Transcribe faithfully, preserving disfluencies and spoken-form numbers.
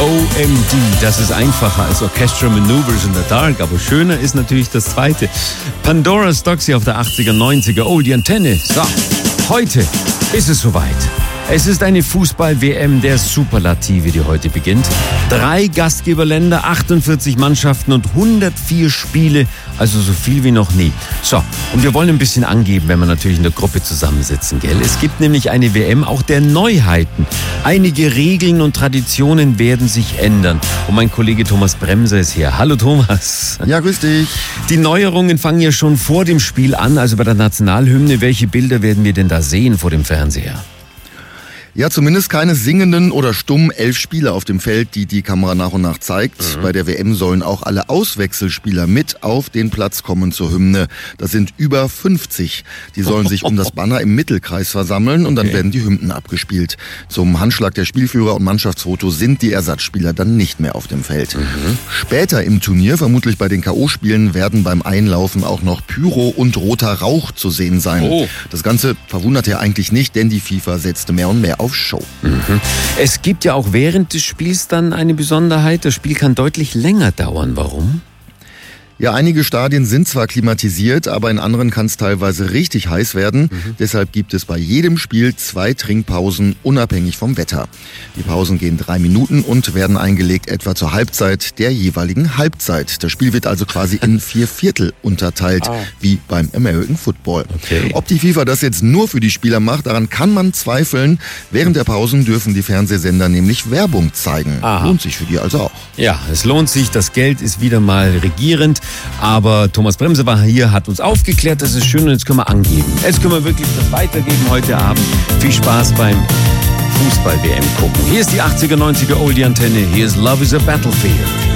O M D, das ist einfacher als Orchestral Maneuvers in the Dark, aber schöner ist natürlich das zweite. Pandora's Doxy auf der achtziger, neunziger, oh, die Antenne. So, heute ist es soweit. Es ist eine Fußball-W M der Superlative, die heute beginnt. Drei Gastgeberländer, achtundvierzig Mannschaften und hundertvier Spiele, also so viel wie noch nie. So, und wir wollen ein bisschen angeben, wenn wir natürlich in der Gruppe zusammensitzen, gell? Es gibt nämlich eine W M auch der Neuheiten. Einige Regeln und Traditionen werden sich ändern. Und mein Kollege Thomas Bremser ist hier. Hallo Thomas. Ja, grüß dich. Die Neuerungen fangen ja schon vor dem Spiel an, also bei der Nationalhymne. Welche Bilder werden wir denn da sehen vor dem Fernseher? Ja, zumindest keine singenden oder stummen elf Spieler auf dem Feld, die die Kamera nach und nach zeigt. Mhm. Bei der W M sollen auch alle Auswechselspieler mit auf den Platz kommen zur Hymne. Das sind über fünfzig. Die sollen sich um das Banner im Mittelkreis versammeln und dann okay. werden die Hymnen abgespielt. Zum Handschlag der Spielführer und Mannschaftsfoto sind die Ersatzspieler dann nicht mehr auf dem Feld. Mhm. Später im Turnier, vermutlich bei den K O-Spielen, werden beim Einlaufen auch noch Pyro und roter Rauch zu sehen sein. Oh. Das Ganze verwundert ja eigentlich nicht, denn die FIFA setzte mehr und mehr auf Show. Mhm. Es gibt ja auch während des Spiels dann eine Besonderheit. Das Spiel kann deutlich länger dauern. Warum? Ja, einige Stadien sind zwar klimatisiert, aber in anderen kann es teilweise richtig heiß werden. Mhm. Deshalb gibt es bei jedem Spiel zwei Trinkpausen, unabhängig vom Wetter. Die Pausen gehen drei Minuten und werden eingelegt etwa zur Halbzeit der jeweiligen Halbzeit. Das Spiel wird also quasi in vier Viertel unterteilt, ah. wie beim American Football. Okay. Ob die FIFA das jetzt nur für die Spieler macht, daran kann man zweifeln. Während der Pausen dürfen die Fernsehsender nämlich Werbung zeigen. Aha. Lohnt sich für die also auch. Ja, es lohnt sich. Das Geld ist wieder mal regierend. Aber Thomas Bremser war hier, hat uns aufgeklärt, das ist schön und jetzt können wir angeben. Jetzt können wir wirklich das weitergeben heute Abend. Viel Spaß beim Fußball-W M gucken. Hier ist die achtziger, neunziger Oldie-Antenne, hier ist Love is a Battlefield.